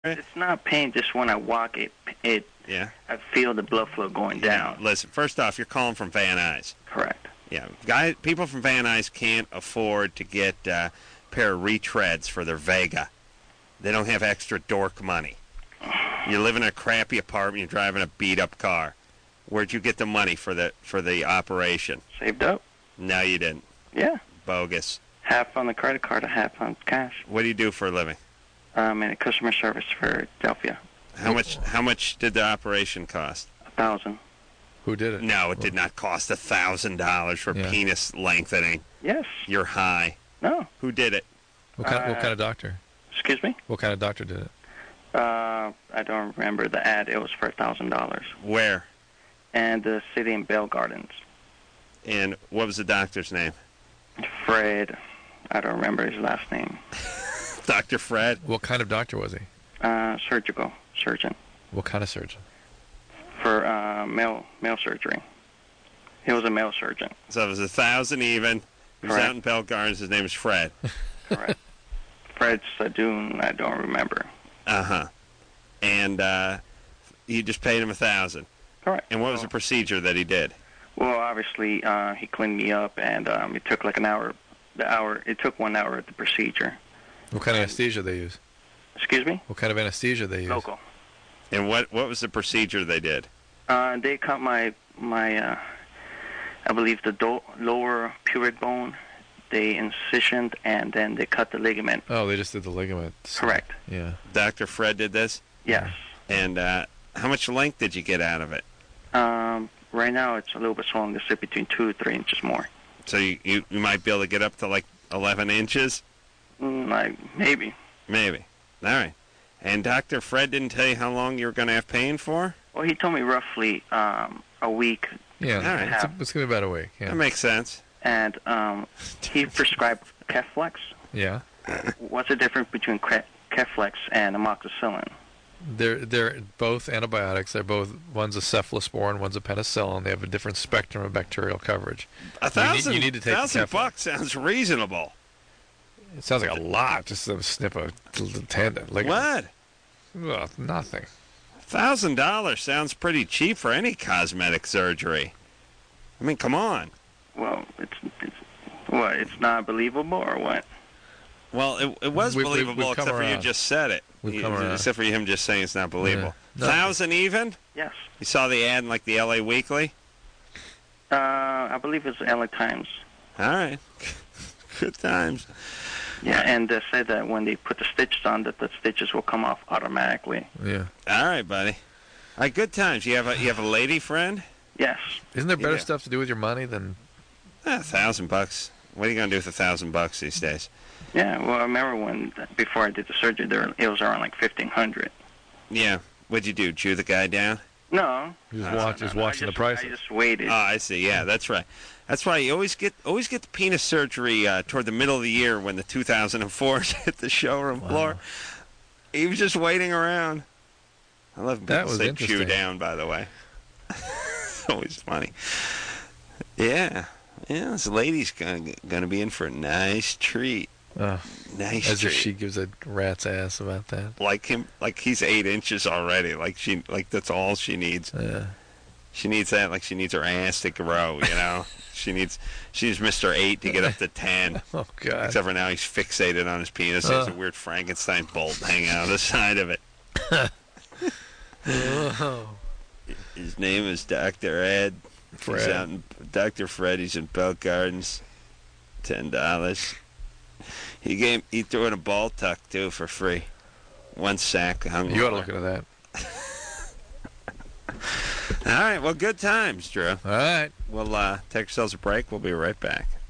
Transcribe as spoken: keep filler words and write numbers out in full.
It's not pain. Just when I walk, it it Yeah. I feel the blood flow going down. Yeah. Listen, first off, you're calling from Van Nuys. Correct. Yeah. Guy, people from Van Nuys can't afford to get uh, a pair of retreads for their Vega. They don't have extra dork money. You live in a crappy apartment. You're driving a beat-up car. Where'd you get the money for the for the operation? Saved up. No, you didn't. Yeah. Bogus. Half on the credit card, and half on cash. What do you do for a living? Um, in customer service for Philadelphia. How much? How much did the operation cost? A thousand. Who did it? No, it did not cost a thousand dollars for Yeah. penis lengthening. Yes. You're high. No. Who did it? What kind, what Uh, kind of doctor? Excuse me. What kind of doctor did it? Uh, I don't remember the ad. It was for a thousand dollars. Where? And the city in Bell Gardens. And what was the doctor's name? Fred. I don't remember his last name. Doctor Fred? What kind of doctor was he? Uh, surgical surgeon What kind of surgeon? for uh, male male surgery. He was a male surgeon. So it was a thousand even. He was Correct. out in Bell Gardens. His name is Fred. Correct. Fred Sadoon. I don't remember. Uh-huh. And uh, you just paid him a thousand. Correct. And what was the procedure that he did? Well, obviously, uh, he cleaned me up, and um, it took like an hour. The hour. It took one hour at the procedure. What kind of anesthesia they use? Excuse me. What kind of anesthesia they use? Local. And what, what was the procedure they did? Uh, they cut my my. Uh, I believe the do- lower pubic bone. They incisioned, and then they cut the ligament. Oh, they just did the ligament. Correct. Yeah. Doctor Fred did this? Yes. And uh, how much length did you get out of it? Um, right now, it's a little bit swollen. It's between two to three inches more. So you, you, you might be able to get up to like eleven inches? Mm, like maybe. Maybe. All right. And Doctor Fred didn't tell you how long you were going to have pain for? Well, he told me roughly um, a week, Yeah. All right. It's, a, it's going to be about a week. Yeah. That makes sense. and um, he prescribed Keflex. Yeah. What's the difference between Ke- Keflex and amoxicillin? They're they're both antibiotics. They're both one's a cephalosporin, one's a penicillin. They have a different spectrum of bacterial coverage. A thousand, you need to take the thousand Keflex. bucks sounds reasonable. It sounds like a lot just to snip a little tendon. Ligament. What? Well, nothing. Thousand dollars sounds pretty cheap for any cosmetic surgery. I mean, come on. Well, it's, it's what? It's not believable or what? Well, it, it was We've- we've- believable we've come except for you around. just said it. We've You- come around. except for him just saying it's not believable. Yeah. No. Thousand even? Yes. You saw the ad in like the L A Weekly? Uh, I believe it's L A Times. All right. Good times. Yeah, and they said that when they put the stitches on, that the stitches will come off automatically. Yeah. All right, buddy. All right, good times. You have a you have a lady friend? Yes. Isn't there better Yeah. stuff to do with your money than? Eh, a thousand bucks. What are you gonna do with a thousand bucks these days? Yeah. Well, I remember when before I did the surgery, there it was around like fifteen hundred. Yeah. What'd you do? Chew the guy down? No. Just Uh, watch, no, just no, watching I the just, prices. I just waited. Oh, I see. Yeah, that's right. That's why you always get always get the penis surgery uh, toward the middle of the year when the two thousand fours hit the showroom Wow. floor. He was just waiting around. I love when That people was say chew interesting. down, by the way. It's always funny. Yeah. Yeah, this lady's gonna, gonna be in for a nice treat. Uh, Nice as treat. if she gives a rat's ass about that. Like him, like he's eight inches already. Like she, like that's all she needs. Yeah. She needs that, like she needs her ass to grow. You know, she needs, she needs Mister Eight to get up to ten. Oh God. Except for now, he's fixated on his penis. He has a Uh. weird Frankenstein bolt hanging out of the side of it. Oh. His name is Doctor Ed. Fred. He's out in, Doctor Fred. He's in Bell Gardens. Ten dollars. He gave. He threw in a ball tuck too for free. One sack hung. You ought to on look into that. All right. Well, good times, Drew. All right. We'll uh, take ourselves a break. We'll be right back.